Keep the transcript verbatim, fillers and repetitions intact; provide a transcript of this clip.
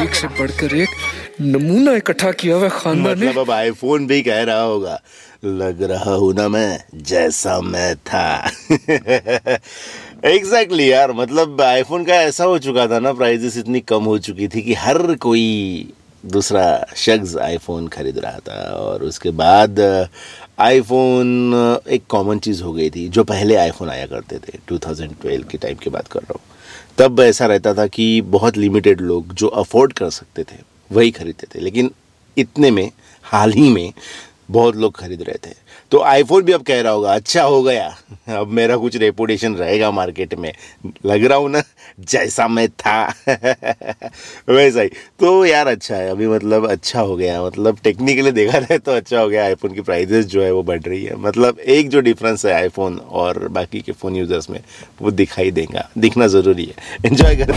एक से बढ़कर एक नमूना इकट्ठा किया हुआ खानदान ने। मतलब अब आईफोन भी कह रहा होगा, लग रहा हूं ना मैं जैसा मैं था। एग्जैक्टली exactly यार, मतलब आईफोन का ऐसा हो चुका था ना, प्राइजेस इतनी कम हो चुकी थी कि हर कोई दूसरा शख्स आईफोन खरीद रहा था। और उसके बाद आईफोन एक कॉमन चीज़ हो गई थी। जो पहले आईफोन आया करते थे, दो हज़ार बारह के टाइम की बात कर रहा हूँ, तब ऐसा रहता था कि बहुत लिमिटेड लोग जो अफोर्ड कर सकते थे वही खरीदते थे। लेकिन इतने में हाल ही में बहुत लोग खरीद रहे थे। तो आईफोन भी अब कह रहा होगा, अच्छा हो गया, अब मेरा कुछ रेपुटेशन रहेगा मार्केट में, लग रहा हूँ ना जैसा मैं था। वैसा ही तो यार, अच्छा है अभी, मतलब अच्छा हो गया, मतलब टेक्निकली देखा जाए तो अच्छा हो गया। आईफोन की प्राइजेस जो है वो बढ़ रही है। मतलब एक जो डिफरेंस है आईफोन और बाकी के फ़ोन यूज़र्स में, वो दिखाई देगा, दिखना ज़रूरी है। एंजॉय कर